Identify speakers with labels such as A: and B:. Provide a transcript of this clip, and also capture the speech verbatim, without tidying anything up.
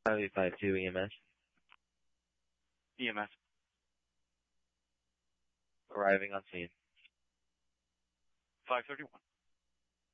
A: five eight five two E M S.
B: E M S.
A: Arriving on scene.
B: five thirty-one.